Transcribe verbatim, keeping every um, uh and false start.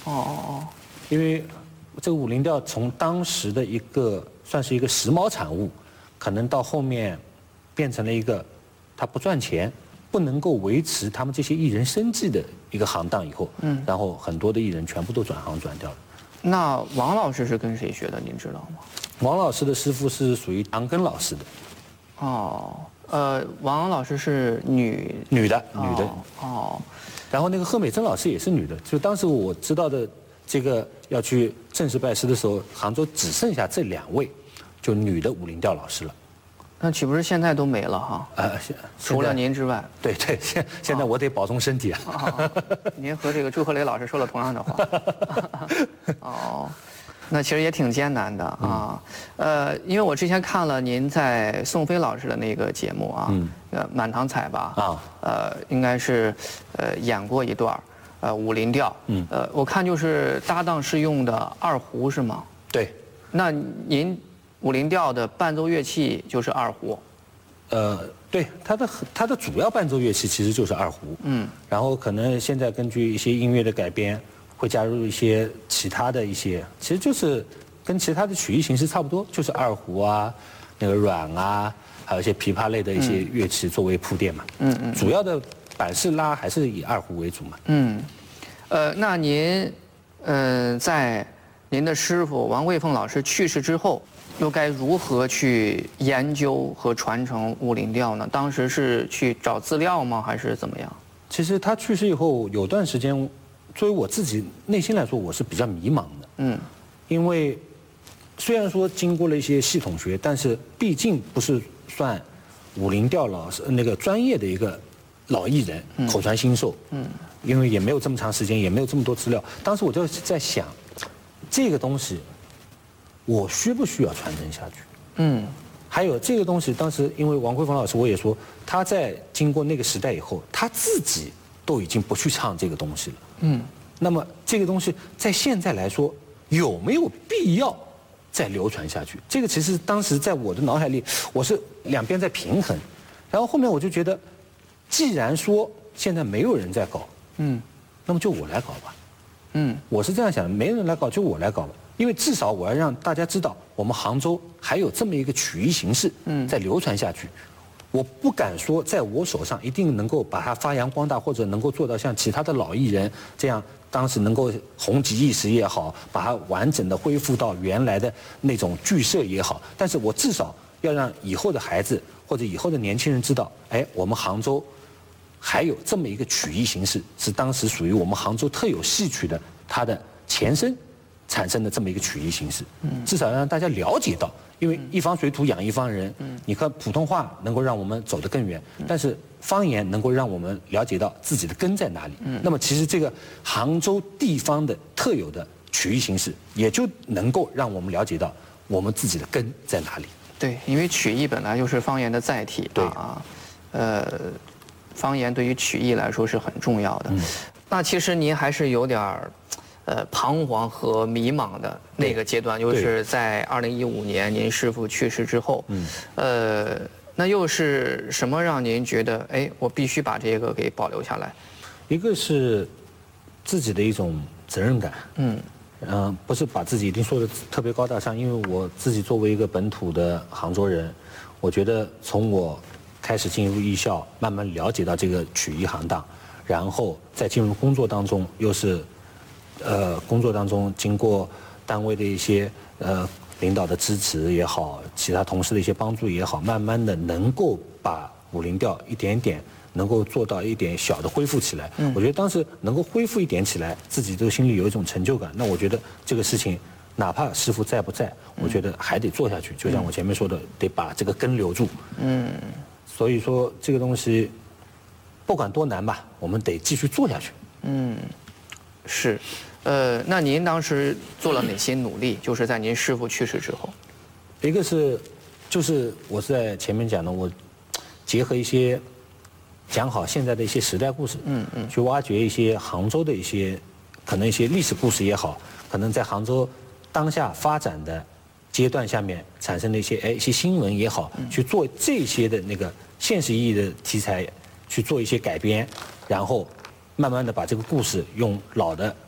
哦哦哦， 因为这个武林调从当时的一个算是一个时髦产物，可能到后面变成了一个它不赚钱、不能够维持他们这些艺人生计的一个行当以后，嗯，然后很多的艺人全部都转行转掉了。 那王老师是跟谁学的？您知道吗？ 王老师的师傅是属于杨根老师的。 哦，呃，王老师是女女的，女的。 哦。哦然后那个贺美珍老师也是女的，就当时我知道的这个要去正式拜师的时候，杭州只剩下这两位，就女的武林调老师了。 那岂不是现在都没了哈？ 呃，现除了您之外。 对对，现现在我得保重身体啊。 哦、您和这个朱鹤雷老师说了同样的话。哦，那其实也挺艰难的啊。呃，因为我之前看了您在宋飞老师的那个节目啊，嗯，呃，满堂彩吧，啊，呃，应该是呃演过一段呃武林调，嗯，呃，我看就是搭档是用的二胡是吗？ 对。 那您武林调的伴奏乐器就是二胡。 呃，对，它的它的主要伴奏乐器其实就是二胡，嗯，然后可能现在根据一些音乐的改编，会加入一些其他的一些，其实就是跟其他的曲艺形式差不多，就是二胡啊，那个阮啊，还有一些琵琶类的一些乐器作为铺垫嘛，嗯嗯，主要的板式拉还是以二胡为主嘛， 嗯，呃，那您，嗯、呃，在您的师傅王桂凤老师去世之后，又该如何去研究和传承武林调呢？当时是去找资料吗，还是怎么样？ 其实他去世以后有段时间，作为我自己内心来说，我是比较迷茫的。嗯，因为虽然说经过了一些系统学，但是毕竟不是算武林调老师那个专业的一个老艺人，口传心授。嗯，因为也没有这么长时间，也没有这么多资料。当时我就在想，这个东西。我需不需要传承下去？嗯，还有这个东西，当时因为王桂凤老师，我也说他在经过那个时代以后，他自己都已经不去唱这个东西了。嗯，那么这个东西在现在来说有没有必要再流传下去？这个其实当时在我的脑海里，我是两边在平衡，然后后面我就觉得，既然说现在没有人在搞，嗯，那么就我来搞吧。嗯，我是这样想的，没人来搞就我来搞吧。因为至少我要让大家知道，我们杭州还有这么一个曲艺形式在流传下去。我不敢说在我手上一定能够把它发扬光大，或者能够做到像其他的老艺人这样，当时能够红极一时也好，把它完整的恢复到原来的那种剧社也好。但是我至少要让以后的孩子或者以后的年轻人知道，哎，我们杭州还有这么一个曲艺形式，是当时属于我们杭州特有戏曲的它的前身。产生的这么一个曲艺形式，至少让大家了解到，因为一方水土养一方人，你看普通话能够让我们走得更远，但是方言能够让我们了解到自己的根在哪里。那么其实这个杭州地方的特有的曲艺形式，也就能够让我们了解到我们自己的根在哪里。 对，因为曲艺本来就是方言的载体啊，呃，方言对于曲艺来说是很重要的。那其实您还是有点儿。呃，彷徨和迷茫的那个阶段，就是在二零一五年您师父去世之后，嗯，呃，那又是什么让您觉得，哎，我必须把这个给保留下来？ 一个是自己的一种责任感，嗯，嗯、呃，不是把自己一定说的特别高大上，因为我自己作为一个本土的杭州人，我觉得从我开始进入艺校，慢慢了解到这个曲艺行当，然后在进入工作当中又是。呃，工作当中经过单位的一些呃领导的支持也好，其他同事的一些帮助也好，慢慢的能够把武林调一点点能够做到一点小的恢复起来。嗯，我觉得当时能够恢复一点起来，自己都心里有一种成就感。那我觉得这个事情，哪怕师傅在不在，我觉得还得做下去。就像我前面说的，得把这个根留住。嗯，所以说这个东西，不管多难吧，我们得继续做下去。嗯， 是。呃，那您当时做了哪些努力？就是在您师父去世之后， 一个是，就是我是在前面讲的，我结合一些讲好现在的一些时代故事，嗯嗯，去挖掘一些杭州的一些可能一些历史故事也好，可能在杭州当下发展的阶段下面产生的一些哎一些新闻也好，去做这些的那个现实意义的题材，去做一些改编，然后慢慢的把这个故事用老的。